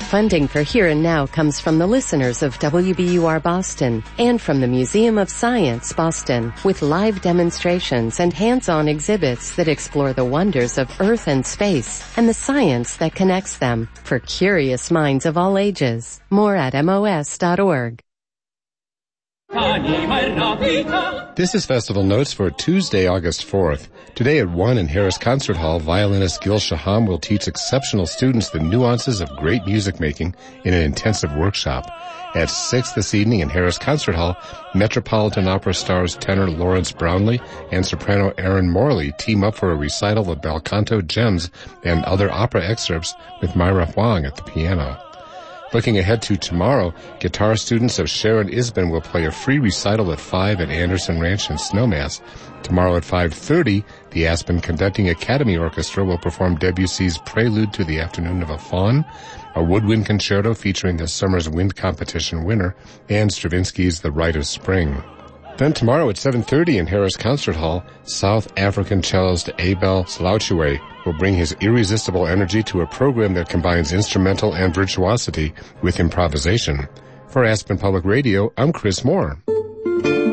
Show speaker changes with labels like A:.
A: Funding for Here and Now comes from the listeners of WBUR Boston and from the Museum of Science, Boston, with live demonstrations and hands-on exhibits that explore the wonders of Earth and space and the science that connects them for curious minds of all ages. More at MOS.org.
B: This is Festival Notes for Tuesday, August 4th. Today at 1 in Harris Concert Hall, violinist Gil Shaham will teach exceptional students the nuances of great music making in an intensive workshop. At 6 this evening in Harris Concert Hall, Metropolitan Opera stars tenor Lawrence Brownlee and soprano Erin Morley team up for a recital of bel canto gems and other opera excerpts with Myra Huang at the piano. Looking ahead to tomorrow, guitar students of Sharon Isbin will play a free recital at 5 at Anderson Ranch in Snowmass. Tomorrow at 5:30, the Aspen Conducting Academy Orchestra will perform Debussy's Prelude to the Afternoon of a Faun, a woodwind concerto featuring the Summer's Wind Competition winner, and Stravinsky's The Rite of Spring. Then tomorrow at 7:30 in Harris Concert Hall, South African cellist Abel Slouchue will bring his irresistible energy to a program that combines instrumental and virtuosity with improvisation. For Aspen Public Radio, I'm Chris Moore.